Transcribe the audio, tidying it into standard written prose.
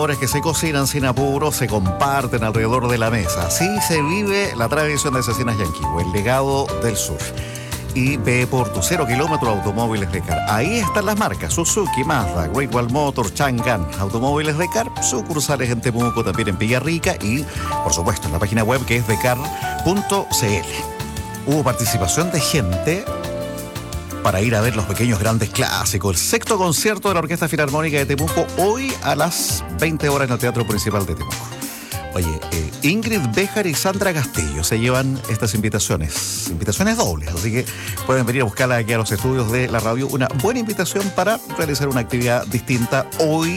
sabores que se cocinan sin apuro, se comparten alrededor de la mesa. Así se vive la tradición de Cecinas Yanquihue, el legado del sur. Y ve por tu 0 kilómetro Automóviles Decar. Ahí están las marcas Suzuki, Mazda, Great Wall Motors, Chang'an, Automóviles Decar, sucursales en Temuco, también en Villarrica y, por supuesto, en la página web que es decar.cl. Hubo participación de gente para ir a ver los pequeños grandes clásicos. El sexto concierto de la Orquesta Filarmónica de Temuco, hoy a las 20 horas en el Teatro Principal de Temuco. Oye, Ingrid Béjar y Sandra Castillo se llevan estas invitaciones dobles, así que pueden venir a buscarla aquí a los estudios de la radio. Una buena invitación para realizar una actividad distinta hoy